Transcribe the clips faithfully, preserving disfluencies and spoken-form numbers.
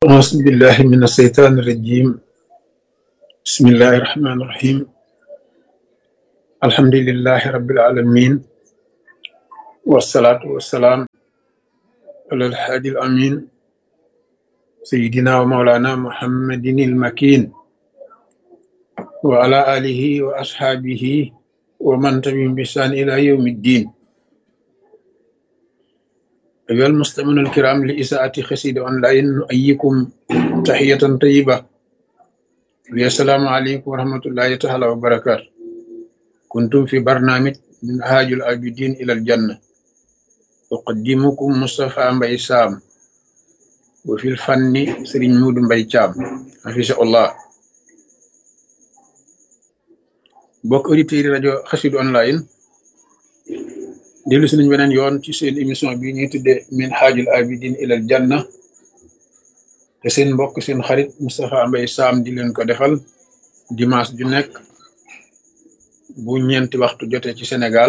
أعوذ بالله من الشيطان الرجيم. بسم الله الرحمن الرحيم. الحمد لله رب العالمين، والصلاة والسلام على الحادي الأمين سيدنا ومولانا محمد المكين وعلى آله وأصحابه ومن تبعهم بإحسان إلى يوم الدين. أيها المستمعون الكرام لإذاعة قصيدة أونلاين، نحييكم تحية طيبة. السلام عليكم ورحمة الله تعالى وبركاته. كنتم في برنامج منهاج العابدين إلى الجنة، أقدمكم مصطفى مباي سام، وفي الفن سرين مود مباي شام حفظه الله. bokk auditeurs rajo Xassida online dellu si nañ beneen yoon ci seen émission bi ñuy tuddee Minhajul Abidin ilal Janna, te seen mbokk seen xarit Moustapha Mbaye Sam di leen ko defal dimanche ju nekk bu ñeenti waxtu jotee ci Sénégal,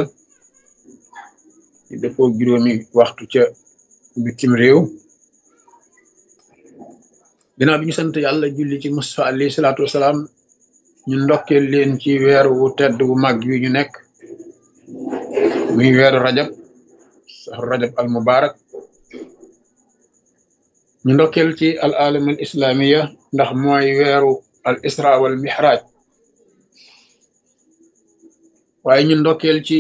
di dëppoo juróomi waxtu ca bitim réew. ginnaaw bi ñu sant yàlla julli ci Moustapha alayhi salaatu wasalaam, ñu ndokkeel leen ci weer wu tedd wu mag wi ñu nekk, muy weeru rajab saxru rajab al mubarak. ñu ndokkeel ci al alam al islamiya ndax mooy weeru al isra wal mihraj, waaye ñu ndokkeel ci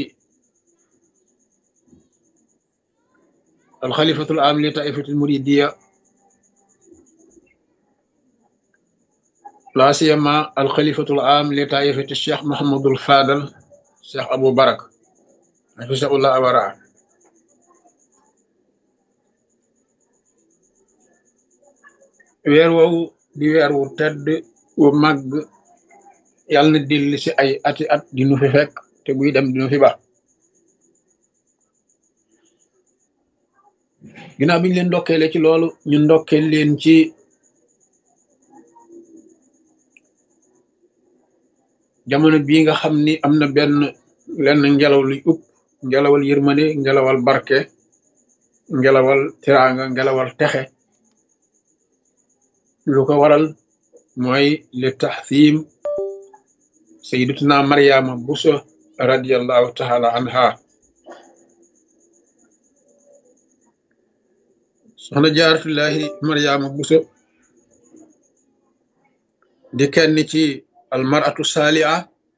al xalifatul am li taifatul muridiya, la siyama al xalifatul am li taifati cheikh Mahamadul Fadal cheikh Abou Barak hafisahullah awara. weer woowu di weer wu tedd wu màgg, yàlla na dellu si ay ati at di nu fi fekk, te buy dem di nu fi baax. ginnaaw bi ñu leen ndokkeele ci loolu, ñu ndokkeel leen ci jamono bii nga xam ni am na benn lenn ngelaw luy upp, ngelawal yërmande, ngelawal barke, ngelawal tiraanga, ngelawal texe. lu ko waral mooy li taxsiim sayyidatuna Mariama Buso radiyallahu taala anha. soxna jaaratullahi Mariama Buso di kenn ci almaratu saaliha,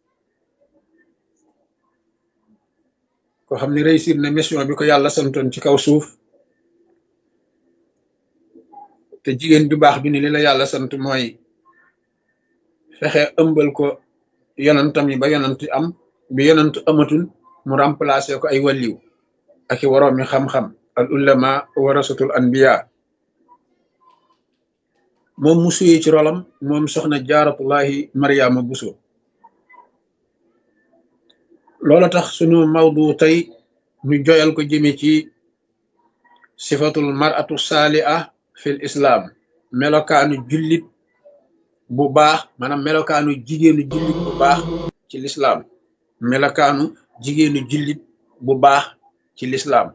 ko xam ne réussir na mission bi ko yàlla santoon ci kaw suuf. te jigéen ju baax bi ni li la yàlla sant mooy fexe ëmbal ko yonantam yi ba yonant am, bi yonant amatul mu remplacer ko ay wàlliw ak i waroomi xam-xam, al ulama warasatul anbiya. moom mu suyee ci rolam moom soxna jaaratullahi Mariama Buso. loola tax sunu mawdu tey ñu joyal ko jëme ci sifatul mar'atu saaliha fil islam, melokaanu jullit bu baax, maanaam melokaanu jigéenu jullit bu baax ci lislaam melokaanu jigéenu jullit bu baax ci lislaam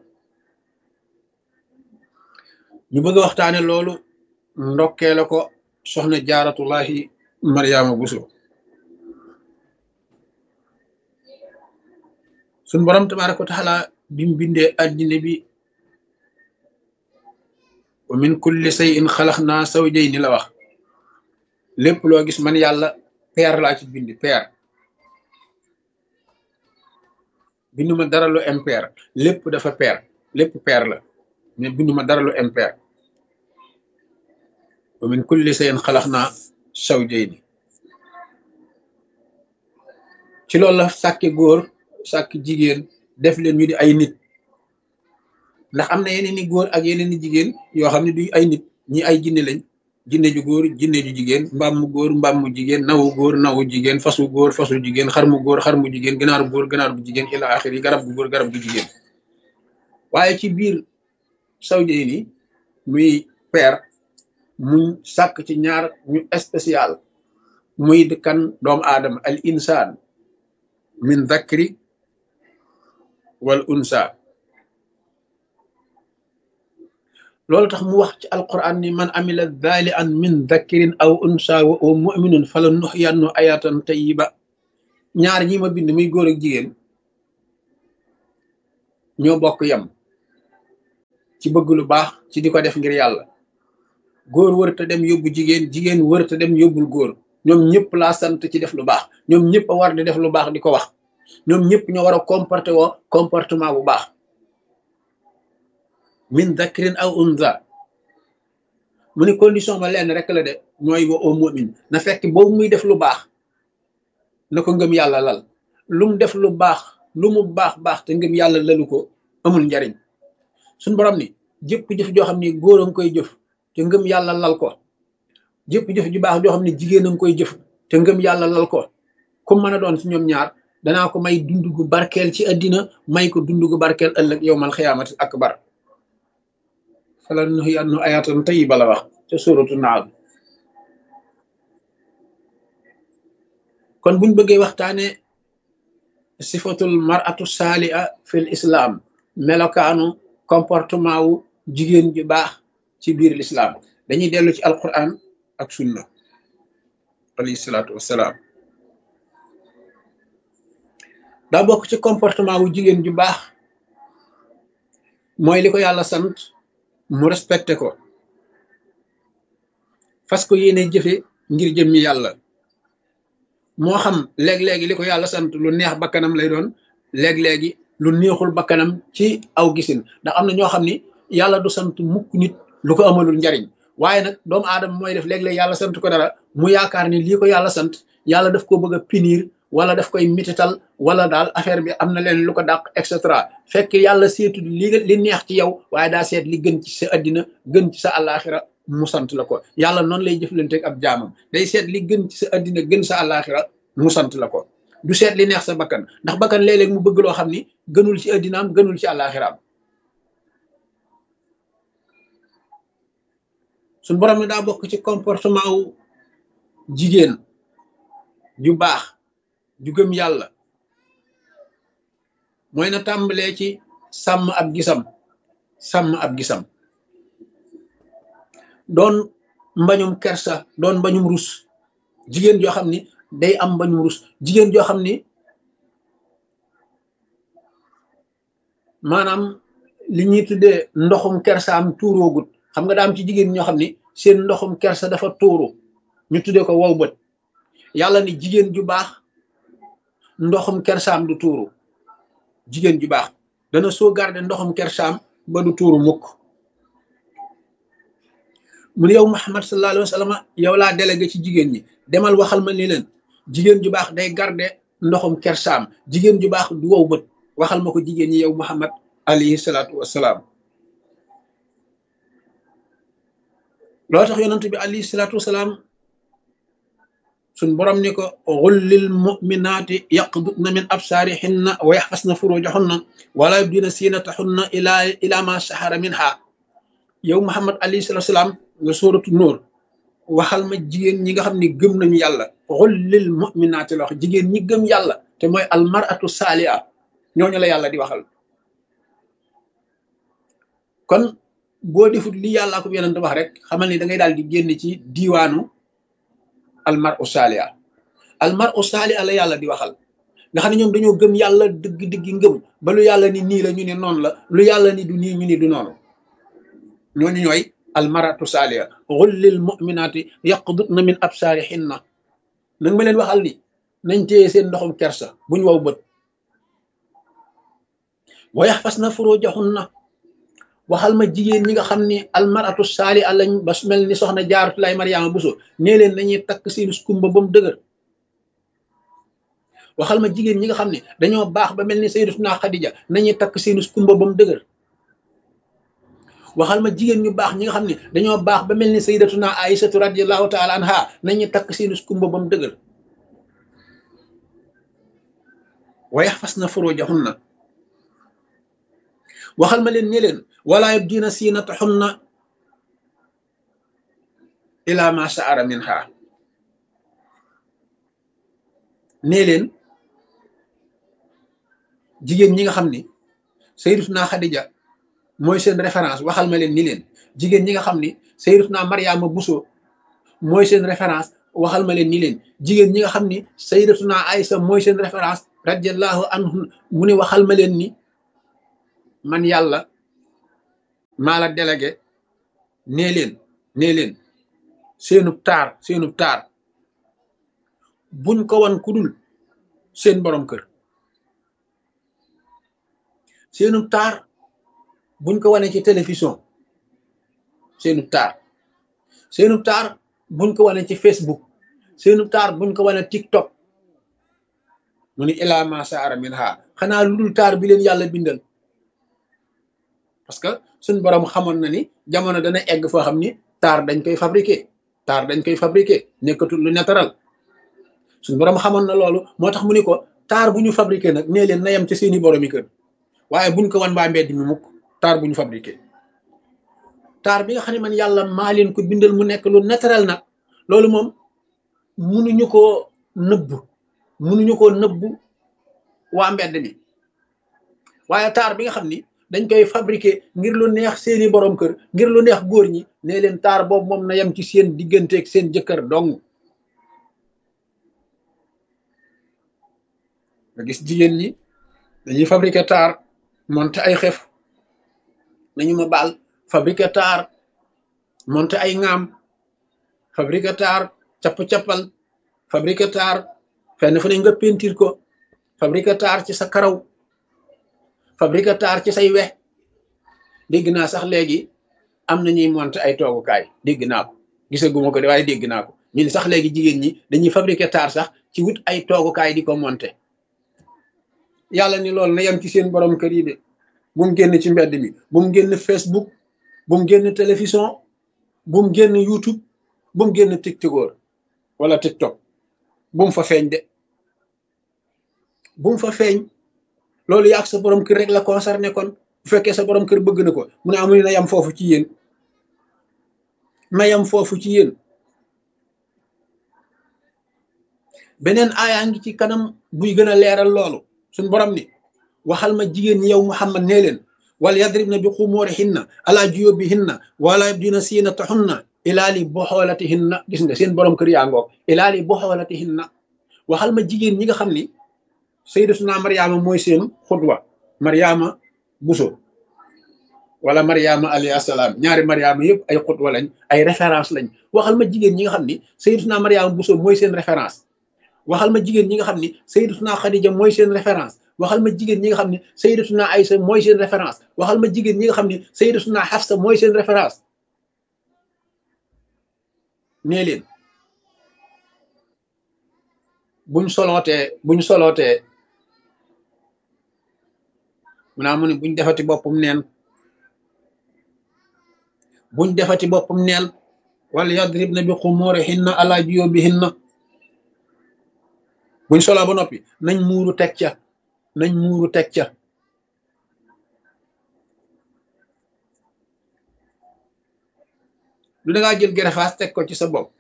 ñu bëgg a waxtaane loolu, ndokkee la ko soxna jaaratullahi Mariama Buso. suñ borom tabaraka wa taala bi mu bindee addina bi, wa min kulli shay'in xalaqnaa zawjayni la wax. lépp loo gis man yàlla peer laa ci bind, peer. binduma dara lu impair, lépp dafa peer, lépp peer la, mais binduma dara lu impair. wa min kulli shay'in xalaqnaa zawjayni. ci loolu la sàkki góor sàkki jigéen, def leen ñu di ay nit. ndax am na yeneen ni góor ak yeneen ni jigéen yoo xam ne du ay nit, ñi ay jinne lañ, jinne ju góor jinne ju jigéen, mbaam mu góor mbaam mu jigéen, nawu góor nawu jigéen, fasu góor fasu jigéen, xar mu góor xar mu jigéen, ganaar góor ganaar bu jigéen, ila axiri garab gu góor garab gu jigéen. waaye ci biir sawjey ni muy peer, muñ sàkk ci ñaar ñu spécial, muy kan doomu aadama al insaan min zakri wal unsa. loolu tax mu wax ci alquran ni man amila dhali an min dhakarin aw unsa wa huwa mu'minun fala nuhyannu ayatan tayyiba. ñaar ñi ma bind muy góor ak jigéen ñoo bokk yam ci bëgg lu baax ci di ko def ngir yàlla. góor wërta dem yóbbu jigéen, jigéen wërta dem yóbbul góor. ñoom ñëpp laa sant ci def lu baax, ñoom ñëpp a war di def lu baax di ko wax, ñoom ñëpp ñoo war a comporter woo comportement bu baax. min dhakrin aw unsa mu ni condition ba lenn rek la de mooy wa au mu'min na fekk boobu muy def lu baax na ko ngëm yàlla lal. lu mu def lu baax lu mu baax baax te ngëm yàlla lalu ko amul njariñ. suñ borom ni jëpp jëf joo xam ni góor a nga koy jëf te ngëm yàlla lal ko, jëpp jëf ju baax joo xam ne jigéen a nga koy jëf te ngëm yàlla lal ko, ku mën a doon ci ñoom ñaar danaa ko may dund gu barkeel ci àddina, may ko dund gu barkeel ëllëg yowmal xiyaamati akbar. fala nuhyannu ayatan tayyiba la wax te suratu Nahl. kon buñ bëggee waxtaane sifatul mar'atu saaliha fil islam, melokaanu comportement wu jigéen ju baax ci biir l'islam, dañuy dellu ci alquran ak sunna alayhi salaatu wassalaam. daa bokk ci comportement wu jigéen ju baax mooy li ko yàlla sant mu respecté ko, fas ko yéene jëfe ngir jëmmi yàlla. moo xam léeg-léegi li ko yàlla sant lu neex bakkanam lay doon, léeg-léegi lu neexul bakkanam ci aw gisin. ndax am na ñoo xam ni yàlla du sant mukk nit lu ko amalul njariñ, waaye nag doomu aadama mooy def léeg-léeg yàlla sant ko dara mu yaakaar ni lii ko yàlla sant yàlla daf ko bëgg a punir wala daf koy mitital wala daal affaire bi am na leen lu ko dàq et cetera. fekk yàlla seetu li li neex ci yow, waaye daa seet li gën ci sa addina gën ci sa àllaaxira mu sant la ko. yàlla noonu lay jëflanteeg ab jaamam, day seet li gën ci sa addina gën sa àllaaxira mu sant la ko. du seet li neex sa bakkan, ndax bakkan léeg-léeg mu bëgg loo xam ni gënul ci addinaam gënul ci àllaaxiraam. suñ borom ne daa bokk ci comportement wu jigéen ju baax ju gëm yàlla mooy na tàmbalee ci sàmm ab gisam, sàmm ab gisam doon mbañum kersa, doon mbañum rus. jigéen joo xam ni day am mbañum rus, jigéen joo xam ni maanaam li ñuy tuddee ndoxum kersaam tuuroogut. xam nga daa am ci jigéen ñoo xam ni seen ndoxum kersa dafa tuuru, ñu tuddee ko wow bët. yàlla ni jigéen ju baax ndoxum kersaam du tuuru, jigéen ju baax dana soo garder ndoxum kersaam ba du tuuru mukk. mu ne yow Muhammad sallallahu alayhi wa sallam yow laa délégué ci jigéen ñi, demal waxal ma ni leen jigéen ju baax day garder ndoxum kersaam, jigéen ju baax du wow bët. waxal ma ko jigéen ñi yow Muhammad alayhi salaatu wassalaam. loo tax yonent bi alayhi salaatu wassalaam suñ borom ni ko xullil muminaati yaqdudna min absaarihinna wa yaxfasna furujahunna wala yubdina siinatahunna ila ila ma sahara minha. yow Muhammad alayhi salaatu wassalaam nga sóoratu Nóor waxal ma jigéen ñi nga xam ne gëm nañu yàlla, xullil muminaati la wax, jigéen ñi gëm yàlla te mooy almaratu saaliha, ñooñu la yàlla di waxal. kon boo defut li yàlla ko yonent wax rek xamal ni da ngay daal di génn ci diiwaanu almaru saaliha. almaru saaliha la yàlla di waxal nga xam ne ñoom dañoo gëm yàlla dëgg-dëgg ngëm ba lu yàlla ni nii la ñu ne noonu la, lu yàlla ni du nii ñu ni du noonu. ñooñu ñooy almaratu saaliha. xullil muminaati yaqdudna min absaarihinna, nag ma leen waxal ni nañ téye seen ndoxum kersa buñ wow bët. wa yaxfasna furujahunna, waxal ma jigéen ñi nga xam ne almaratu saaliha lañ ba mel ni soxna Jaaratulaay Mariama Buso, nee leen nañuy takk seen skumba ba mu dëgër. waxal ma jigéen ñi nga xam ne dañoo baax ba mel ni Sayyidatuna Xadija, nañuy takk seen skumba ba mu dëgër. waxal ma jigéen ñu baax ñi nga xam ne dañoo baax ba mel ni Sayyidatuna Aïsatu radiyallahu taala anha, nañuy takk seen skumba ba mu dëgër. wa yaxfasna furujahunna, waxal ma leen ne leen wala yubdina siinatahunna ila ma sa'ara minha. nee leen jigéen ñi nga xam ni Sayyidatuna Xadija mooy seen référence waxal ma leen ni leen jigéen ñi nga xam ni sayyidatuna Mariama Bousso mooy seen référence waxal ma leen ni leen jigéen ñi nga xam ni sayyidatuna Aïsa mooy seen référence radiyallahu anhu mu ne waxal ma leen ni man yàlla maa la délégué nee leen nee leen seenub taar seenub taar buñ ko wan ku dul seen borom kër seenub taar buñ ko wane ci télévision seenub taar seenub taar buñ ko wane ci Facebook seenub taar buñ ko wane TikTok mu ni ilaa ma saara min ha xanaa lu dul taar bi leen yàlla bindal parce que suñ borom xamoon na ni jamono dana egg foo xam ni taar dañ koy fabriqué taar dañ koy fabriqué nekkatul lu naturel suñ borom xamoon na loolu moo tax mu ni ko taar bu ñu fabriqué nag nee leen na yem ci seeni boromi kër waaye buñ ko wan waa mbedd mi mukk taar bu ñu fabriqué taar bi nga xam ne man yàlla maa leen ko bindal mu nekk lu naturel nag loolu moom munuñu koo nëbb munuñu koo nëbb waa mbedd mi waaye taar bi nga xam ni dañ koy fabriqué ngir lu neex seeni borom kër ngir lu neex góor ñi ne leen taar boobu moom na yem ci seen digganteeg seen jëkkër dong nga gis jigéen ñi dañuy fabriqué taar monté ay xef nañu ma baal fabriqué taar monté ay ŋaam fabriqué taar capp-cappal fabriqué taar fenn fu ne nga pentir ko fabriqué taar ci sa karaw fabriqué taar ci say wex dégg naa sax léegi am na ñuy monté ay toogukaay dégg naa ko gisaguma ko de waaye dégg naa ko ñu ni sax léegi jigéen ñi dañuy fabriqué taar sax ci wut ay toogukaay di ko monté yàlla ni loolu na yem ci seen borom kër yi de bu mu génn ci mbedd mi bu mu génn Facebook bu mu génn télévision bu mu génn YouTube bu mu génn TikTok wala TikTok bu mu fa feeñ de bu mu fa feeñ loolu yaag sa borom kër rek la concerné kon bu fekkee sa borom kër bëgg na ko mu ne amul na yam foofu ci yéen na yam foofu ci yéen beneen aayaa ngi ci kanam buy gën a leeral loolu suñ borom ni waxal ma jigéen ñi yow Muhammad nee leen wal yadribna bi xumurihinna ala juyubihinna wala yabdina zinatahunna ilaa li buxoolatihinna gis nga seen borom kër yaa ngoog ilaa li buxoolatihinna waxal ma jigéen ñi nga xam ni sayyidatuna Mariama mooy seen xutwa Mariama Bousso wala Mariama alayhi salaam ñaari Mariama yëpp ay xutwa lañ ay référence lañ waxal ma jigéen ñi nga xam ni sayyidatuna Mariama Bousso mooy seen référence waxal ma jigéen ñi nga xam ni sayyidatuna Khadija mooy seen référence waxal ma jigéen ñi nga xam ni sayyidatuna Aïsa mooy seen référence waxal ma jigéen ñi nga xam ni sayyidatuna Hafsa mooy seen référence nee leen buñ solootee buñ solootee mu naa mu ne buñ defati boppam neen buñ defati boppam neel wal yadribna bi xumurihinna ala juyubihinna buñ soloo ba noppi nañ muuru teg ca nañ muuru teg ca lu dangaa jël gerefaas teg ko ci sa bopp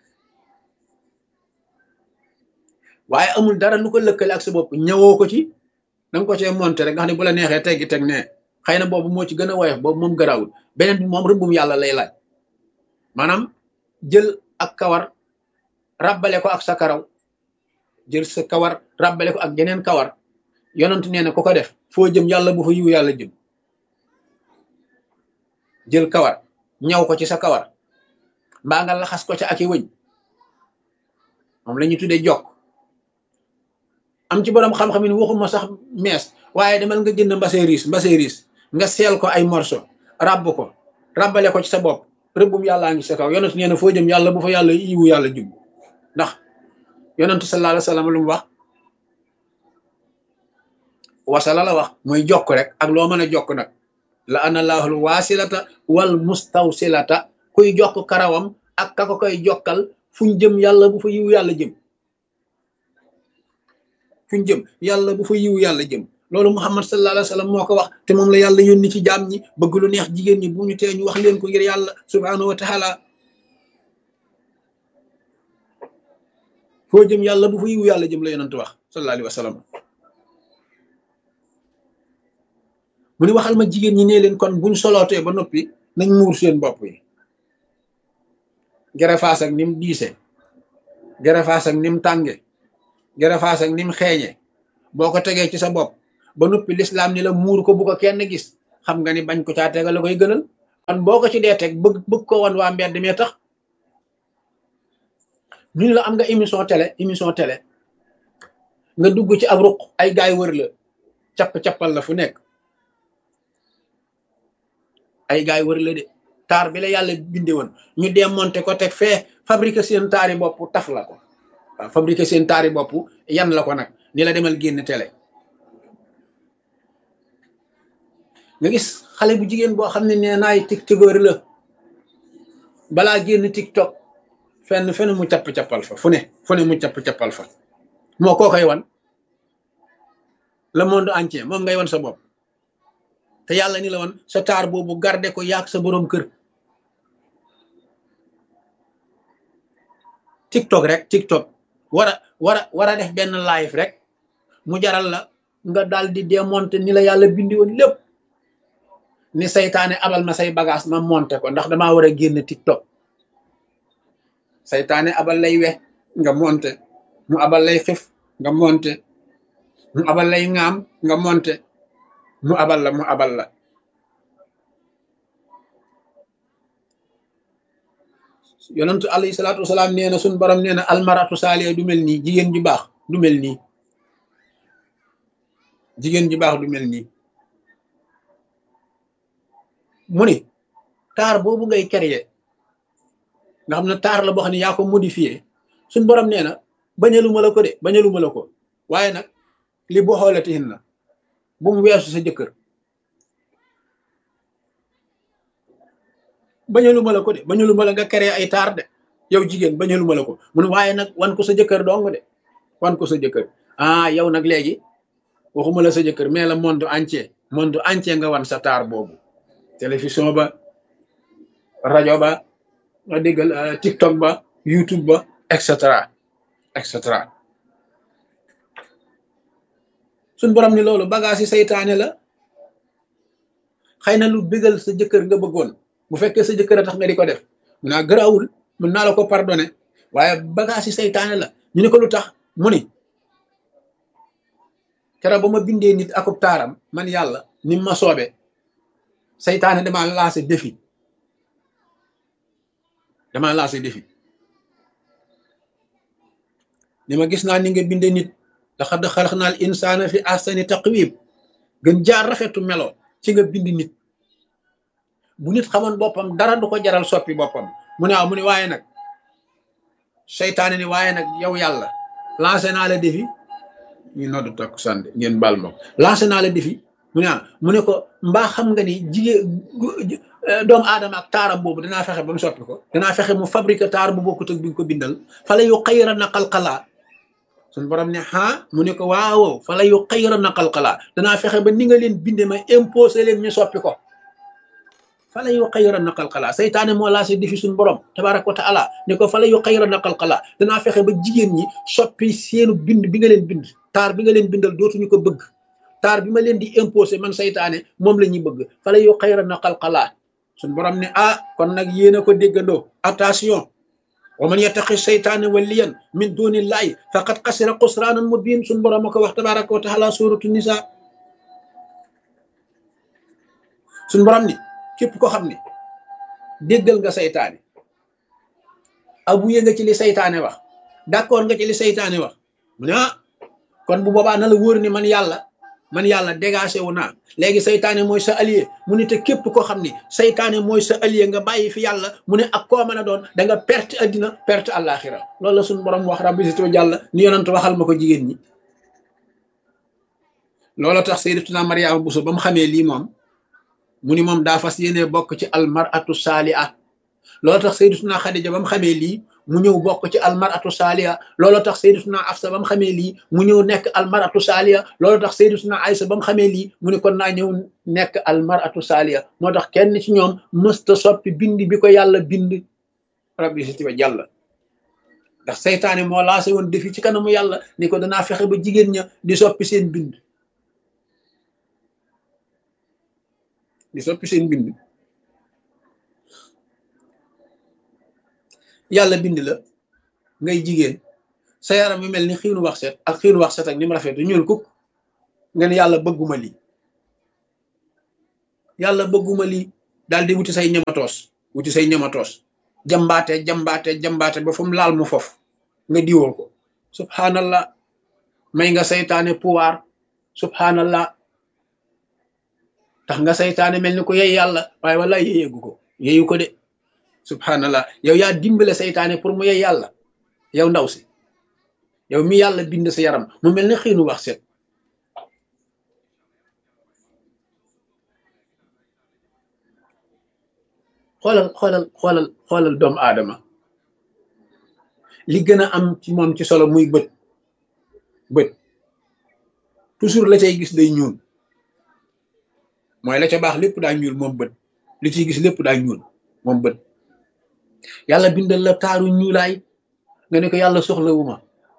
waaye amul dara lu ko lëkkale ak sa bopp ñëwoo ko ci danga ko cee monté rek nga xam ne bu la neexee teggi teg ne xëy na boobu moo ci gën a woyof boobu moom garawul beneen bi moom rëbbum yàlla lay laaj maanaam jël ak kawar ràbbale ko ak sa karaw jël sa kawar ràbbale ko ak geneen kawar yonent nee na ku ko def foo jëm yàlla bu fa yiw yàlla jëm jël kawar ñaw ko ci sa kawar mbaa nga laxas ko ca ak i wëñ moom la ñuy tuddee jokk am ci borom xam-xam ni waxuma sax mees waaye demal nga jënd mbase riis mbase riis nga seel ko ay morceau ràbb ko ràbbale ko ci sa bopp rëbbum yàllaa ngi sa kaw yonent nee na foo jëm yàlla bu fa yàlla yiwu yàlla jub ndax yonent sallallahu alayhi wa sallam lu mu wax wasala la wax mooy jokk rek ak loo mën a jokk nag la ana laahul waasilata wal mustawsilata kuy jokk karawam ak ka ko koy jokkal fuñ jëm yàlla bu fa yiwu yàlla jëm fuñ jëm yàlla bu fa yiwu yàlla jëm loolu Muhammad sallallahu alayhi wa sallam moo ko wax te moom la yàlla yónni ci jaam ñi bëgg lu neex jigéen ñi bu ñu tee ñu wax leen ko ngir yàlla subhanahu wa taala foo jëm yàlla bu fa yiwu yàlla jëm la yonent wax sallallahu alayhi wa sallam mu ni waxal ma jigéen ñi nee leen kon buñ solootee ba noppi nañ muur seen bopp yi gerefaas ak nim diise gerefaas ak nim tànge gerefaas ak nim xeeñe boo ko tegee ci sa bopp ba noppi lislaam ni la muur ko bu ko kenn gis xam nga ni bañ ko caa tegal la koy gënal kon boo ko ci dee teg bëgg bëgg ko wan waa mbedd mee tax ñun la am nga émission télé émission télé nga dugg ci ab ruq ay gaay wër la capp-cappal la fu nekk ay gaay wër la de taar bi la yàlla binde woon ñu démonté ko teg fee fabriqué seen taari bopp taf la ko waaw fabriqué seen taari bopp yan la ko nag ni la demal génn télé nga gis xale bu jigéen boo xam ne nee naay tiktokeur la balaa génn tiktok fenn fenn mu capp-cappal fa fu ne fu ne mu capp-cappal fa moo koo koy wan le monde entier moom ngay wan sa bopp te yàlla ni la woon sa taar boobu garde ko yaag sa boroom kër tiktok rek tiktok war a war a war a def benn live rek mu jaral la nga daal di démonter ni la yàlla bindi woon lépp ni saytaane abal ma say bagage ma monter ko ndax damaa war a génn tiktok saytaane abal lay we nga monter mu abal lay xif nga monter mu abal lay ŋaam nga monter mu abal la mu abal la yonentu alayhi salaatu wasalaam nee na suñ borom nee na almaratu saaliya du mel nii jigéen ju baax du mel nii jigéen ju baax du mel nii mu ni taar boobu ngay créer nga xam ne taar la boo xam ne yaa ko modifié suñ borom nee na bañaluma la ko de bañaluma la ko waaye nag li boo xoolatihin na bu mu weesu sa jëkkër bañaluma la ko de bañaluma la nga créer ay taar de yow jigéen bañaluma la ko mun waaye nag wan ko sa jëkkër dong de wan ko sa jëkkër ah yow nag léegi waxuma la sa jëkkër mais la monde entier monde entier nga wan sa taar boobu télévision ba rajo ba nga déggal tiktok ba youtube ba et cetera et cetera suñ borom ni loolu bagage yi saytaane la xëy na lu bégal sa jëkkër nga bëggoon bu fekkee sa jëkkër a tax nga di ko def mun naa gëraawul mun naa la ko pardonné waaye bagage yi saytaane la ñu ne ko lu tax mu ni keroog ba ma bindee nit akub taaram man yàlla ni ma soobe saytaane dama lancé défi dama lancé défi ni ma gis naa ni nga bindee nit laqad xalaqnal insaana fi ahsani taqwiim gën jaar rafetu melo ci nga bind nit bu nit xamoon boppam dara du ko jaral soppi boppam mu ne waaw mu ne waaye nag seytaane ni waaye nag yow yàlla lancé naa la défi ñu noddu takku sànde ngeen baal ma lancé naa la défi mu ne ah mu ne ko mbaa xam nga ni jigéen doomu aadama ak taaram boobu danaa fexe ba mu soppi ko danaa fexe mu fabriqué taar bu bokkut ak bi nga ko bindal fala yu xayra na xalxalaa suñ borom ne ah mu ne ko waaw fala yu xayra na xalxalaa danaa fexe ba ni nga leen binde ma imposé leen ñu soppi ko fala yu xayra na xalxalaa saytaane moo lancé défi suñ borom tabaraka wa taala ne ko fala yu xayra na xalxalaa danaa fexe ba jigéen ñi soppi seenu bind bi nga leen bind taar bi nga leen bindal dootuñu ko bëgg taar bi ma leen di imposé man saytaane moom la ñuy bëgg fala yu xayra na xalxalaa suñ borom ne ah kon nag yéen a ko déggandoo attention wa man yattaqi seytaane waliyan min dunillahi faqad xasira xusraanan mubin suñ borom a ko wax tabaraka wa taala suratu nisa suñ borom ni képp ko xam ne déggal nga saytaane abuye nga ci li saytaane wax d'accord nga ci li saytaane wax mu ne ah kon bu boobaa na la wóor ni man yàlla man yàlla dégagé wu naa léegi saytaane mooy sa allié mu ne te képp koo xam ne saytaane mooy sa allié nga bàyyi fi yàlla mu ne ak koo mën a doon da nga perte addina perte àllaaxira loolu la suñu borom wax rabbi si jàlla ni yonent waxal ma ko jigéen ñi loolu tax sayyidatuna Mariama Buso ba mu xamee lii moom mu ni moom daa fas yéene bokk ci almaratu saaliha loolu tax sayyidatuna Xadija ba mu xamee lii mu ñëw bokk ci almaratu saaliya loolu tax sayyidatuna Afsa ba mu xamee lii mu ñëw nekk almaratu saaliya loolu tax sayyidatuna Aysa ba mu xamee lii mu ne kon naa ñëw nekk almaratu saaliya moo tax kenn ci ñoom mësta soppi bind bi ko yàlla bind rabbi si tiba jàlla ndax seytaane moo lancé woon défi ci kanamu yàlla ni ko danaa fexe ba jigéen ña di soppi seen bind di soppi seen bind. yàlla bind la ngay jigéen sa yaram bi mel ni xiinu wax set ak xiinu wax set ak ni mu rafet ñuul kuk nga ne yàlla bëgguma lii yàlla bëgguma lii daal di wuti say ñamatoos wuti say ñamatoos jambaate jambaate jambaate ba fu mu laal mu fof nga diwoo ko subhanallah may nga saytaane pouvoir subhanallah tax nga saytaane mel ni ko yey yàlla waaye wala yeyeegu ko yeyu ko de subhanallah yow yaa dimbale saytaane pour mu yey yàlla yow ndaw si yow mi yàlla bind sa yaram mu mel ni xiinu wax set xoolal xoolal xoolal xoolal doomu aadama li gën a am ci moom ci solo muy bët bët toujours la cay gis day ñuul mooy la ca baax lépp daa ñuul moom bët li ciy gis lépp daa ñuul moom bët yàlla bindal la taaru ñuulaay nga ne ko yàlla soxlawuma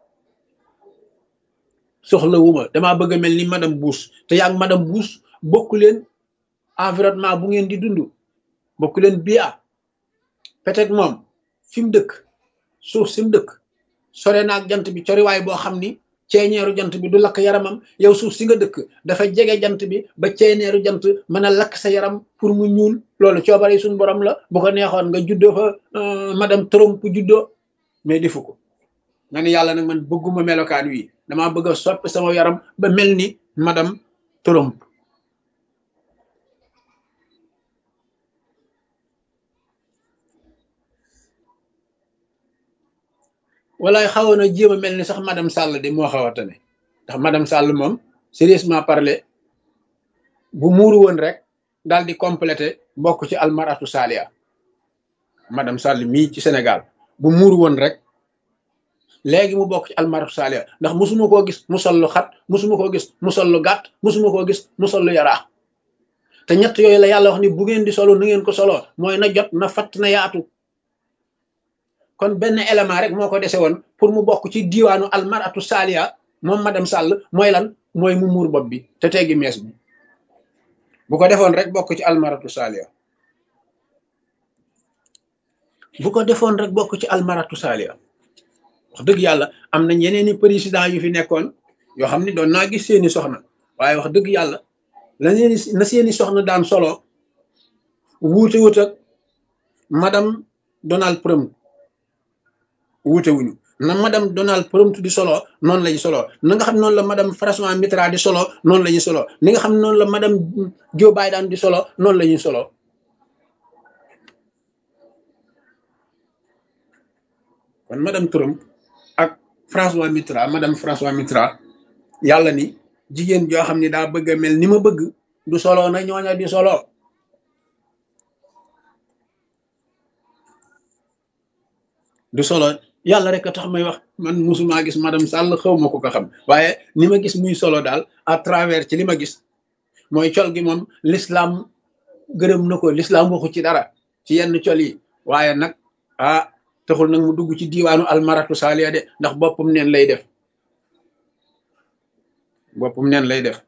soxlawuma damaa bëgg a mel ni madame Bush te yaa ngi madame Bush bokku leen environnement bu ngeen di dund bokku leen bia peut-être moom fi mu dëkk suuf si mu dëkk sore naag jant bi coriwaay boo xam ni ceeñeeru jant bi du lakk yaramam yow suuf si nga dëkk dafa jege jant bi ba ceeñeeru jant mën a lakk sa yaram pour mu ñuul loolu coobare suñu borom la bu ko neexoon nga juddoo fa madame Trump juddoo mais defu ko nga ne yàlla nag man bëgguma melokaan wi damaa bëgg a soppi sama yaram ba mel ni madame Trump walaay xawoon na jéem a mel ni sax madame Sall de moo xaw a tane ndax madame Sall moom sérieusement parler bu muuru woon rek daal di complété bokk ci almaratu salia madame Sall mii ci Sénégal bu muuru woon rek léegi mu bokk ci almaratu salia ndax musuma koo gis mu sol lu xat musuma koo gis mu sol lu gàtt musuma koo gis mu sol lu yaraax te ñett yooyu la yàlla wax ni bu ngeen di solo na ngeen ko soloo mooy na jot na fatt na yaatu kon benn élément rek moo ko dese woon pour mu bokk ci diiwaanu almaratu salia moom madame Sall mooy lan mooy mu muur bopp bi te teggi mees bi bu ko defoon rek bokk ci almaratu salia bu ko defoon rek bokk ci almaratu salia wax dëgg yàlla am nañ yeneeni président yu fi nekkoon yoo xam ne doon naa gis seeni soxna waaye wax dëgg yàlla la seeni na seeni soxna daan solo wuute wut ak madame Donald Trump wuute wuñu na madame Donald Trump di solo noonu lañu solo na nga xam noonu la madame François Mitterrand di solo noonu la ñuy solo ni nga xam noonu la madame Joe Biden di solo noonu la ñuy solo kon madame Trump ak François Mitterrand madame François Mitterrand yàlla ni jigéen joo xam ne daa bëgg a mel ni ma bëgg du solo na ñooña di solo du solo yàlla rek a tax may wax man musuma gis madame Sall xaw ma ko ko xam waaye ni ma gis muy solo daal à travers ci li ma gis mooy col gi moom l'islam gërëm na ko l'islam waxu ci dara ci yenn col yi waaye nag ah taxul nag mu dugg ci diiwaanu almaratu salia de ndax boppam neen lay def boppam neen lay def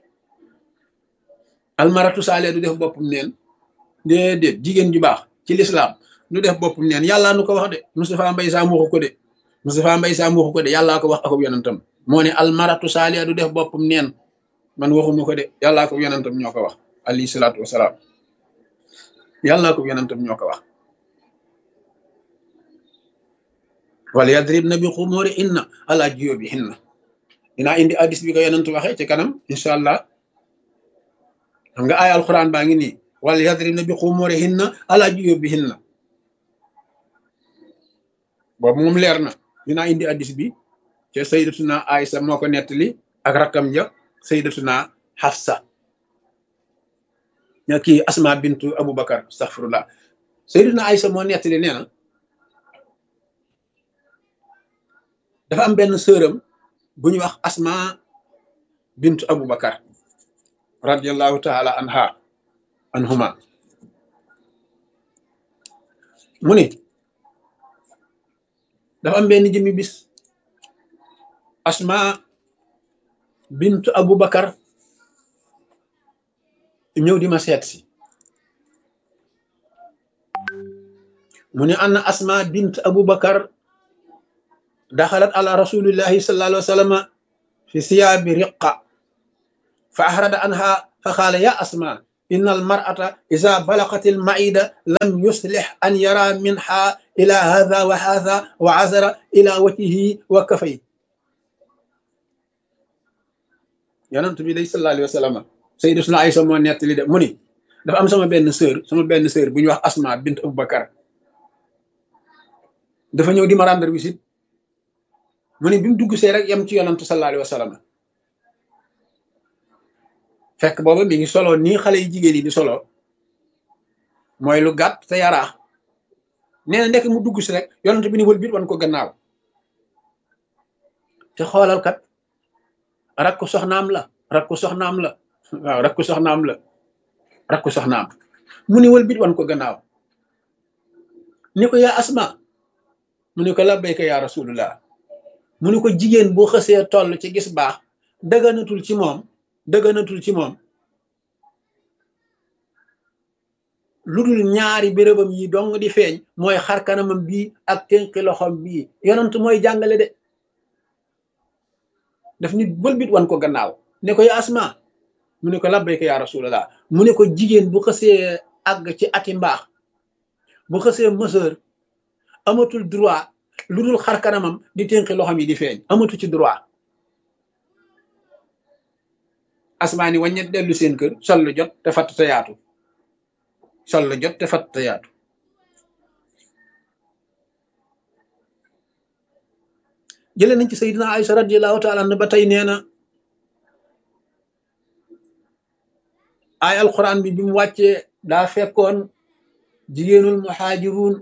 almaratu salia du def boppam neen déedéet jigéen ju baax ci l'islam du def boppam neen yàllaa nu ko wax de Moustapha Mbaye Sam waxu ko de Moustapha Mbaye Sam waxu ko de yàllaa ko wax akub yonentam moo ne almaratu salia du def boppam neen man waxuma ko de yàllaa ko yonentam ñoo ko wax alayhi salaatu wasalaam yàllaa ko yonentam ñoo ko wax wala yadribna bi xumurihinna ala juyubihinna dinaa indi hadis bi ko yonent waxee ci kanam incha allah xam nga ay alquran baa ngi nii wala yadribna bi xumurihinna ala juyubihinna boobu moom leer na dinaa indi hadis bi ca sayyidatuna Aïsa moo ko nettali ak rakkam ja sayyidatuna Hafsa ña kii Asma bintu Abubakar astaghfirullah sayyidatuna Aïsa moo nettali nee na dafa am benn sëram bu ñuy wax Asma bintu Abubakar radiyallahu taala anha anhuma mu ni dafa am benn jëmi bis Asma bintu Abubakar ñëw di ma seet si mu ne anna asma bint abu bakar daxalat ala rasulillahi sallallahu alayhi wa sallam fi siyaabi riqa fa ahrada anha fa qaala ya asma inna almar'ata iza balaqat almaida lam yuslih an yara minha ila hadha wa hadha wa azara ila wajhihi wa kafay yonent bi day sallallahu alayhi wa sallam sayyidatuna Aysa moo nettali de mu ni dafa am sama benn sœur sama benn sœur bu ñuy wax asma bint abu bakar dafa ñëw di ma rendre visite mu ne bi mu dugg see rek yem ci yonantu sallallahu alayhi wa sallam fekk booba mi ngi solo nii xale yi jigéen yi di solo mooy lu gàtt te yaraax nee na ndekk mu dugg si rek yonant bi ni wël bit wan ko gannaaw te xoolal kat rakku soxnaam la rakku soxnaam la waaw rakku soxnaam la rakku soxnaam mu ni wël bit wan ko gannaaw ni ko yaa asma mu ni ko labbayka yaa rasulullah mu ni ko jigéen boo xësee toll ci gis baax dëgganatul ci moom dëgganatul ci moom lu dul ñaari bérébam yi dong di feeñ mooy xar kanamam bii ak tënki loxom bii yonent mooy jàngale de daf nit bëlbit wan ko gannaaw ne ko ya asma mu ne ko labbayka yaa rasulallah mu ne ko jigéen bu xësee àgg ci ati mbaax bu xësee mëseur amatul droit lu dul xar kanamam di tënki loxom yi di feeñ amatu ci droit asmaani waññet dellu seen kër sol lu jot te fatt te yaatu sol lu jot te fatt te yaatu jëlee nañ ci sayyidina Aïcha radiyallahu taala anha ba tey nee na ay alquran bi bi mu wàccee daa fekkoon jigéenul muhaajiruun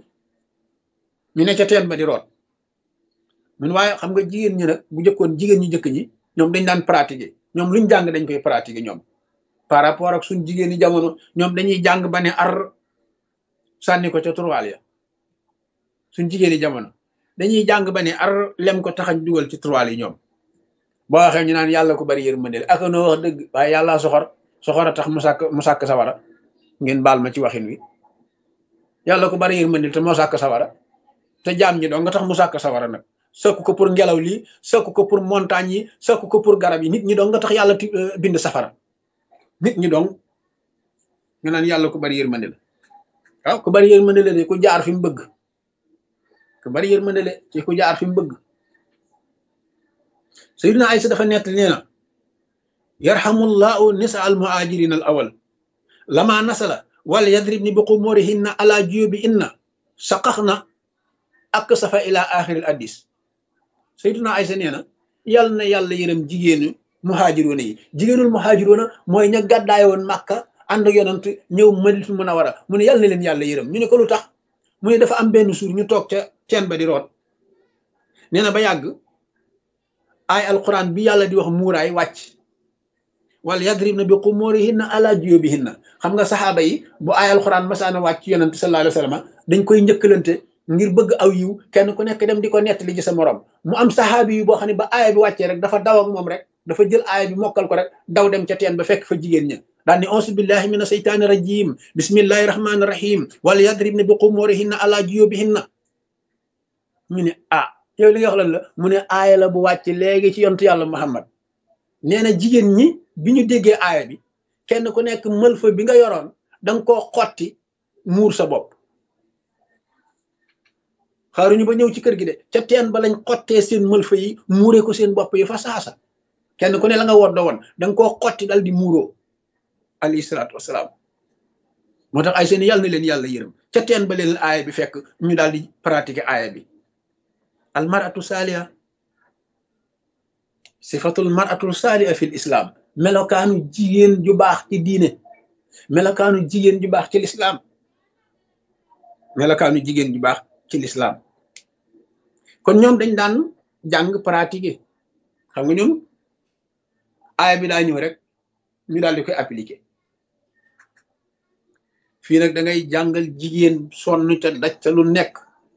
ñu ne ca teen ba di root mun waaye xam nga jigéen ñi nag bu jëkkoon jigéen ñi jëkk ñi ñoom dañ daan pratiquer ñoom luñ jàng dañ koy pratiquer ñoom par rapport ak suñ jigéen ñi jamono ñoom dañuy jàng ba ne ar sànni ko ca turwaal ya suñ jigéen ñi jamono dañuy jàng ba ne ar lem ko taxañ dugal ci turwaal yi ñoom boo waxee ñu naan yàlla ko bari yërmande ak noo wax dëgg waaye yàlla soxor soxor a tax mu sàkk mu sàkk sawara ngeen baal ma ci waxin wi yàlla ko bari yërmande te moo sàkk sawara te jaam ñi doo nga tax mu sàkk sawara nag sëkk ko pour ngelaw lii sëkk ko pour montagne yi sëkk ko pour garab yi nit ñi dong nga tax yàlla bind safara nit ñi dong nga naan yàlla ku bari yërmande la waaw ku bari yërmande la de ku jaar fi mu bëgg ku bari yërmande la ci ku jaar fi mu bëgg sayyidina Aysa dafa nett nee na yarhamullahu nisa al muhajirin al awal lama nasala wal yadribni bi qumurihinna ala juyubi inna saqaxna ak safa ila axiril addis sayyidina Aysa nee na yàlla na yàlla yërëm jigéenu muhaajiroona yi jigéenul muhaajiroona mooy ña gàddaay woon Màkka ànd ak yonent ñëw Madinatul Munawwara mu ne yàlla na leen yàlla yërëm ñu ne ko lu tax mu ne dafa am benn suur ñu toog ca teen ba di root nee na ba yàgg ay alquran bi yàlla di wax muuraay wàcc wala yadribna bi qumurihinna ala juyubihinna xam nga saxaaba yi bu ay alquran masaana wàcc yonent sallallahu alayhi wa sallam dañ koy njëkkalante ngir bëgg aw yiw kenn ku nekk dem di ko nettali ci sa morom mu am saxaabi yu boo xam ne ba aaya bi wàccee rek dafa daw ak moom rek dafa jël aaya bi mokkal ko rek daw dem ca teen ba fekk fa jigéen ña daal ni auzu billahi mina seytaani rajim bismillahi rahmaani rahim wala yadribna bi qumurihinna ala juyubihinna ñu ne ah yow li nga wax lan la mu ne aaya la bu wàcc léegi ci yontu yàlla Muhammad nee na jigéen ñi bi ñu déggee aaya bi kenn ku nekk mëlfa bi nga yoroon danga koo xotti muur sa bopp xaaruñu ba ñëw ci kër gi de ca teen ba lañ xottee seen mëlfa yi muuree ko seen bopp yi fa saasa kenn ku ne la nga woddo woon danga koo xotti dal di muuroo alayhi salaatu wasalaam moo tax ay seen yàlla na leen yàlla yërëm ca teen ba leen aaya bi fekk ñu daal di pratiquer aaya bi al maratu saaliha sifatul maratul saaliha fil islam melokaanu jigéen ju baax ci diine melokaanu jigéen ju baax ci lislaam melokaanu jigéen ju baax ci lislaam kon ñoom dañ daan jàng pratiquer xam nga ñoom aaya bi daa ñëw rek ñu daal di koy appliquer fii nag da ngay jàngal jigéen sonn ca daj ca lu nekk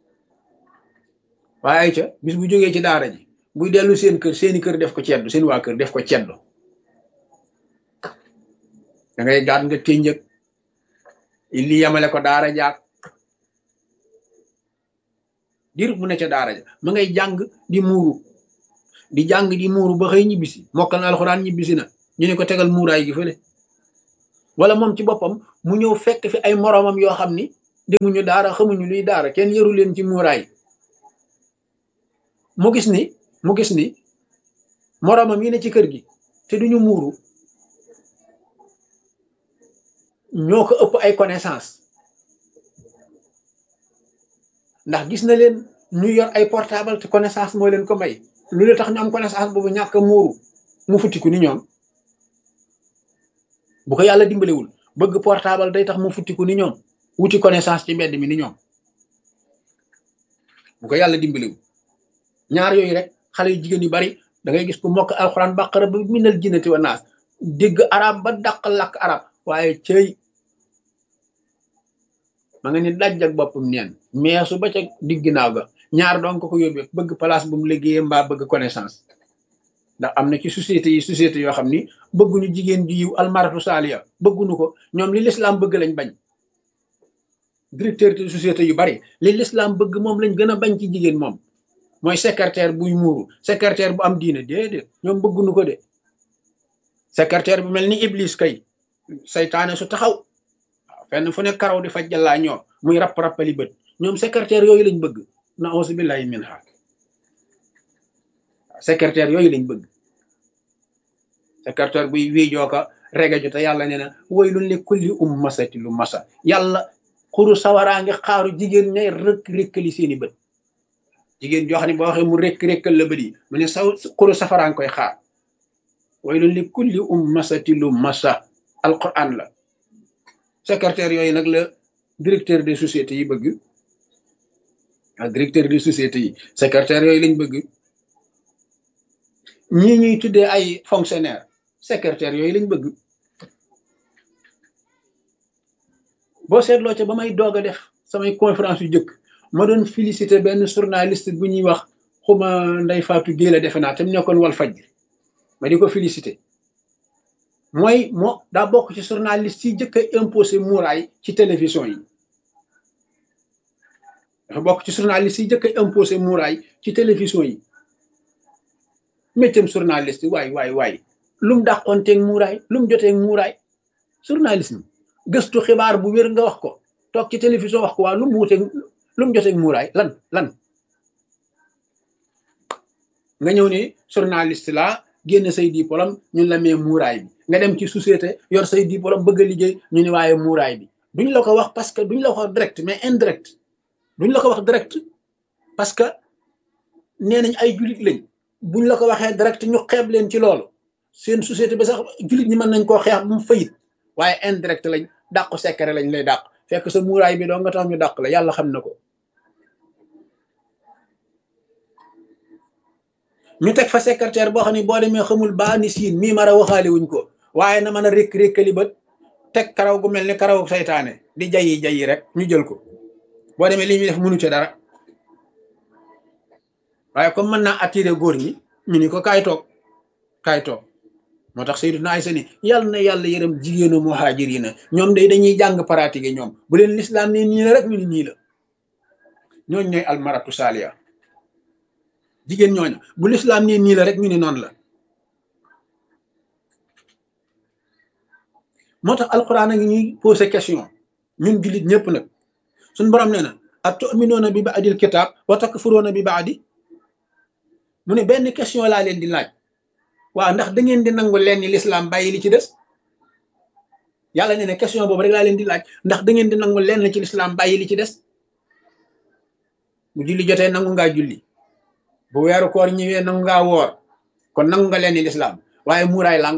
waaye ca bis bu jógee ci daara ji buy dellu seen kër seeni kër def ko ceddu seen waa kër def ko ceddu da ngay gaat nga ténjëg li yamale ko daara jaag diir mu ne ca daara ja ma ngay jàng di muuru di jàng di muuru ba xëy ñibbisi mokkal na alxuraan ñibbisi na ñu ne ko tegal muuraay gi fële wala moom ci boppam mu ñëw fekk fi ay moroomam yoo xam ni demuñu daara xamuñu luy daara kenn yaru leen ci muuraay mu gis ni mu gis ni moroomam yi ne ci kër gi te duñu muuru ñoo ko ëpp ay connaissance ndax gis na leen ñu yor ay portable te connaissance moo leen ko may lu la tax ñu am connaissance boobu ñàkk a muuru mu futtiku ni ñoom bu ko yàlla dimbalewul bëgg portable day tax mu futtiku ni ñoom wuti connaissance ci mbedd mi ni ñoom bu ko yàlla dimbalewul ñaar yooyu rek xale yu jigéen yu bari da ngay gis ku mokk alxuraan bàqara ba minal jinnati wa naas dégg arab ba dàq lakk arab waaye cëy ma nga ni daj ak boppam neen meesu ba ca digg ginnaaw ga ñaar doon ko ko yóbbee bëgg place bu mu liggéeyee mbaa bëgg connaissance ndax am na ci société yi société yoo xam ni bëgguñu jigéen ju yiw almaratu saaliya bëgguñu ko ñoom li l'islam bëgg lañ bañ directeur de société yu bari li l'islam bëgg moom lañ gën a bañ ci jigéen moom mooy secrétaire buy muuru secrétaire bu am diine déedéet ñoom bëgguñu ko de secrétaire bu mel ni iblis kay saytaane su taxaw waaw fenn fu ne karaw di faj jàllaa ñoo muy rapp rappali bët ñoom secrétaire yooyu lañ bëgg na auzu billahi min ha secrétaire yooyu lañ bëgg secrétaire buy wiijoo ko regeju te yàlla nee na waylun li kulli ummasati lu masa yàlla xuru sawaraa ngi xaaru jigéen ñay rëkk rëkkali seeni bët jigéen joo xam ne boo waxee mu rëkk rëkkal la bët yi mu ne saw xuru safaraa ngi koy xaar waylun li kulli ummasati lu masa alquran la secrétaire yooyu nag la directeur des sociétés yi bëgg ak directeur des sociétés yi secrétaire yooyu lañ bëgg ñii ñuy tuddee ay fonctionnaire secrétaire yooyu lañ bëgg boo seetloo ca ba may doog a def samay conférence yu jëkk ma doon féliciter benn journaliste bu ñuy wax xuma Ndeye Fatou Guèye la defe naa te mu nekkoon wal fajri ma di ko féliciter mooy moo daa bokk ci journaliste yi jëkk a imposé muuraay ci télévision yi dafa bokk ci journaliste yi jëkk a imposé muuraay ci télévision yi méccam journaliste waay waay waay lu mu dàqoonteeg muuraay lu mu joteeg muuraay journalisme gëstu xibaar bu wér nga wax ko toog ci télévision wax ko waa lu mu wuteeg lu mu joteeg muuraay lan lan nga ñëw ni journaliste la génn say diplôme ñun la mee muuraay bi nga dem ci société yor say diplôme bëgg a liggéey ñu ni waaye muuraay bi duñ la ko wax parce que duñ la ko wax direct mais indirect duñ la ko wax direct parce que nee nañ ay julit lañ buñ la ko waxee direct ñu xeeb leen ci loolu seen société bi sax julit ñi mën nañ koo xeex bu mu fayit waaye indirect lañ dàqu secret lañ lay dàq fekk sa muuraay bi doo nga tax ñu dàq la yàlla xam na ko ñu teg fa secrétaire boo xam ne boo demee xamul baa ni siin mii mara waxaale wuñ ko waaye na mën a rékk rékkali bët teg karaw gu mel ni karaw saytaane di jayi jayi rek ñu jël ko boo demee li ñuy def mënu ci dara waaye comme mën naa attirer góor ñi ñu ni ko kaay toog kaay toog moo tax Sayyiduna Aysa ni yàlla na yàlla yërëm jigéenu muhaajir yi na ñoom day dañuy jàng pratiquer ñoom bu leen lislaam ne nii la rek ñu ni nii la ñooñu ñooy almaratu saaliya jigéen ñooñu bu lislaam ne nii la rek ñu ni noonu la moo tax alquran a ngi ñuy posé question ñun jullit ñëpp nag suñ borom nee na atu'minuuna bi ba'dil kitaab wa takfuruuna bi ba'di mu ne benn question laa leen di laaj waaw ndax da ngeen di nangu leen ni l'islam bàyyi li ci des yàlla nee na question boobu rek laa leen di laaj ndax da ngeen di nangu leen ci l'islam bàyyi li ci des bu julli jotee nangu ngaa julli bu weeru koor ñëwee nangu ngaa woor kon nangu nga leen ni l'islam waaye muuraay lànk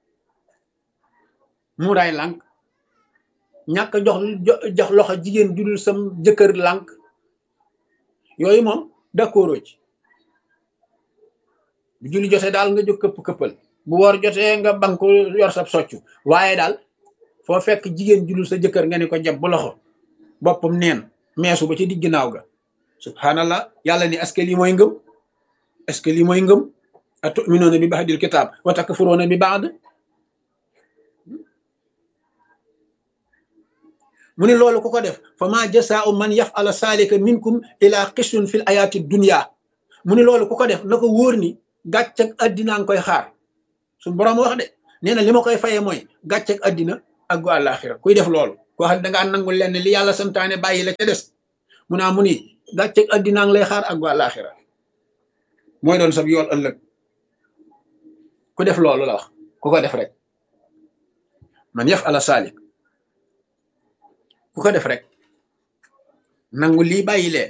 muuraay lànk ñàkk jox jox loxo jigéen judul sam jëkkër lànk yooyu moom d'accord ci bu julli jotee daal nga jóg këpp këppal bu woor jotee nga banku yor sab soccu waaye daal foo fekk jigéen judul sa jëkkër nga ne ko jàpp bu loxo boppam neen meesu ba ci digg ginnaaw ga subhanallah yàlla ni est-ce que lii mooy ngëm est-ce que lii mooy ngëm atu'minuuna bi ba'dil kitaab wa takfuruuna bi ba'd mu ne loolu ku ko def fa ma jasaau man yafala saalika minkum ila xisun fil ayaati dunya mu ne loolu ku ko def na ko wóor ni gàcceg addinaa nga koy xaar suñu borom wax de nee na li ma koy fayee mooy gàcceg addina ak gu àllaaxira kuy def loolu koo xam ne dangaa nangul leen li yàlla santaane bàyyi la ca des mu naa mu ni gàcceg addinaa ngi lay xaar ak gu àllaaxira mooy doon sab yool ëllëg ku def loolu la wax ku ko def rek man yaf ala saalik ku ko def rek nangu lii bàyyi lee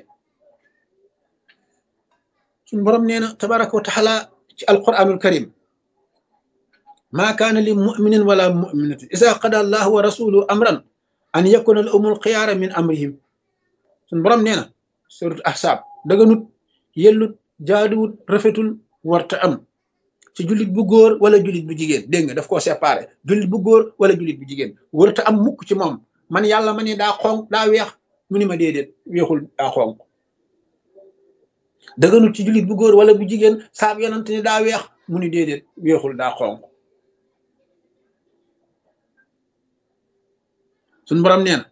suñu borom nee na tabaraka wa taala ci alquranul karim maa kaana li muminin wala muminatin isa qada allahu wa rasuluhu amran an yakuna lahumul xiyaara min amrihim suñu borom nee na surat ahsaab daganut yellut jaaduwut rafetul warta am ci jullit bu góor wala jullit bu jigéen dégg nga daf koo séparé jullit bu góor wala jullit bu jigéen warta am mukk ci moom man yàlla ma ne daa xonq daa weex mu ni ma déedéet weexul daa xonq daganut ci jullit bu góor wala bu jigéen saab yonante ni daa weex mu ni déedéet weexul daa xonq suñ borom nee na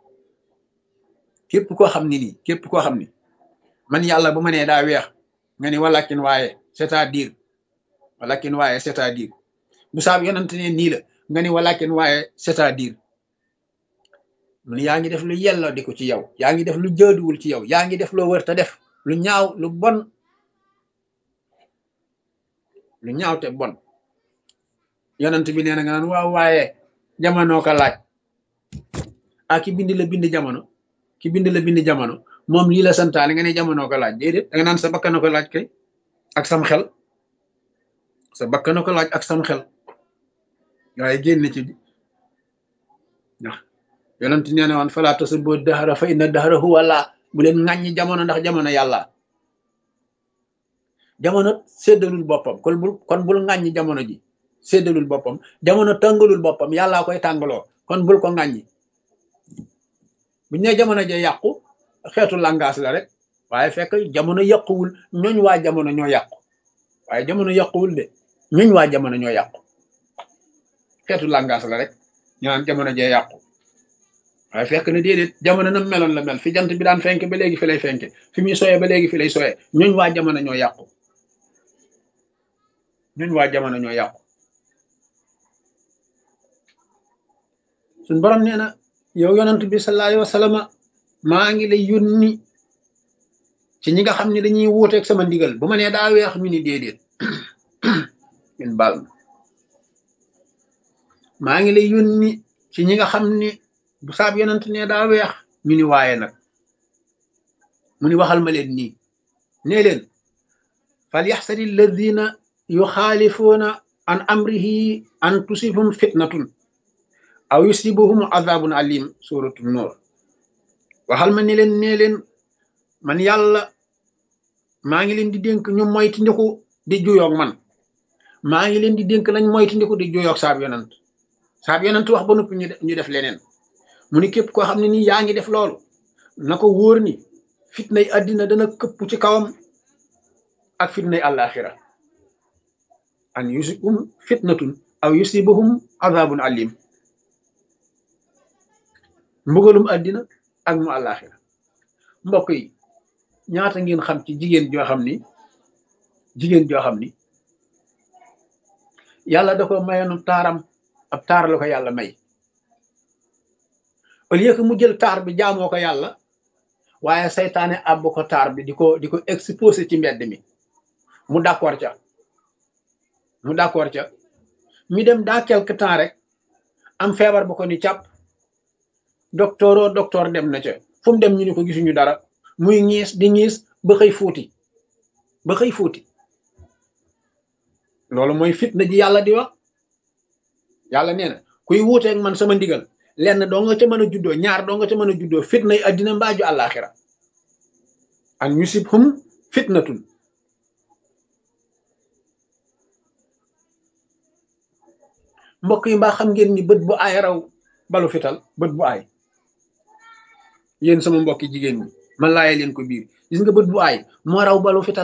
képp koo xam ni nii képp koo xam ni man yàlla bu ma nee daa weex nga ni walakin waaye c'est-à-dire walakin waaye c'est-à-dire bu saab yonante ne nii la nga ni walakin waaye c'est-à-dire mun yaa ngi def lu yelloo di ko ci yow yaa ngi def lu jaaduwul ci yow yaa ngi def loo wër te def lu ñaaw lu bon lu ñaaw te bon yonent bi nee na nga naan waaw waaye jamono ko laaj ah ki bind la bind jamono ki bind la bind jamono moom lii la santaane nga ne jamono ko laaj déedéet da nga naan sa bakkan ko laaj kay ak sam xel sa bakkan ko laaj ak sam xel waaye génn ci ndax yonent nee na woon falaa tasubbu dahra fa inna dahra huwa laa bu leen ŋàññi jamono ndax jamono yàlla jamono séddalul boppam kon bul kon bul ŋàññi jamono ji séddalul boppam jamono tàngalul boppam yàllaa koy tàngaloo kon bul ko ŋàññi buñ ne jamono ja yàqu xeetu langage la rek waaye fekk jamono yàquwul ñooñ waa jamono ñoo yàqu waaye jamono yàquwul de ñooñ waa jamono ñoo yàqu xeetu langage la rek ñu naan jamono ja yàqu waaye fekk na déedéet jamono nam meloon la mel fi jant bi daan fenk ba léegi fi lay fenke fi muy soyee ba léegi fi lay soyee ñooñ waa jamono ñoo yàqu ñooñ waa jamono ñoo yàqu suñ borom nee na yow yonent bi sallallahu alayhi wa sallam maa ngi lay yónni ci ñi nga xam ne dañuy wuuteeg sama ndigal bu ma nee daa weex ñu ni déedéet ñun baal ma maa ngi lay yónni ci ñi nga xam ne bu saab yonent ne daa weex ñu ni waaye nag mu ni waxal ma leen nii nee leen fal yaxsari alladina yuxaalifuuna an amrihi an tusibhum fitnatun aw yusibuhum azabun alim suratu nur waxal ma ni leen nee leen man yàlla maa ngi leen di dénk ñu moyti ndiku di juyoog man maa ngi leen di dénk nañ moyti ndiku di juyoog saab yonent saab yonent wax ba noppi ñu def leneen mu ni képp koo xam ne nii yaa ngi def loolu na ko wóor ni fitnay àddina dana këpp ci kawam ak fitnay àllaaxira an yusibhum fitnatun aw yusibuhum azabun alim mbugalum àddina ak mu àllaaxira mbokk yi ñaata ngeen xam ci jigéen joo xam ni jigéen joo xam ni yàlla da ko mayoon taaram ab taar la ko yàlla may au lieu que mu jël taar bi jaamoo ko yàlla waaye saytaane àbb ko taar bi di ko di ko exposé ci mbedd mi mu d'accord ca mu d'accord ca mi dem dans quelque temps rek am feebar bu ko ni càpp docteur o docteur dem na ca fu mu dem ñu ni ko gisuñu dara muy ñiis di ñiis ba xëy fuuti ba xëy fuuti loolu mooy fitna ji yàlla di wax yàlla nee na kuy wuuteeg man sama ndigal lenn doo nga ca mën a juddoo ñaar doo nga ca mën a juddoo fitna yi addina mbaaju àllaaxira an yusibhum fitnatun mbokk yi mbaa xam ngeen ni bët bu aay raw balu fital bët bu aay yéen sama mbokki jigéen ñi man laaye leen ko biir gis nga bët bu aay moo raw balu fital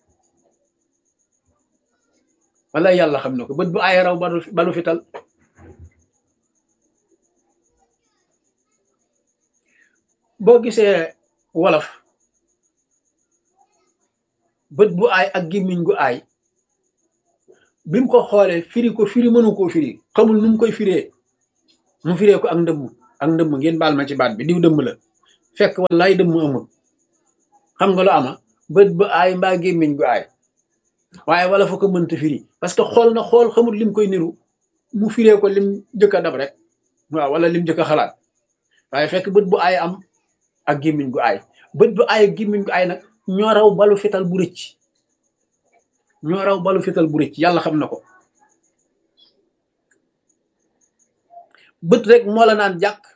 wala yàlla xam na ko bët bu aay raw balu balu fital boo gisee wolof bët bu aay ak gémmiñ gu aay bi mu ko xoolee firi ko firi mënu koo firi xamul nu mu koy firee mu firee ko ak ndëmm ak ndëmm ngeen baal ma ci baat bi diw dëmm la fekk wallaay dëmm amul xam nga lu ama bët bu aay mbaa gémmiñ gu aay waaye wala fa ko mënta firi parce que xool na xool xamul lim koy niru mu firee ko lim jëkk a dab rek waaw wala lim jëkk a xalaat waaye fekk bët bu aay am ak gémmiñ gu aay bët bu aay ak gémmiñ gu aay nag ñoo raw balu fital bu rëcc ñoo raw balu fital bu rëcc yàlla xam na ko bët rek moo la naan jàkk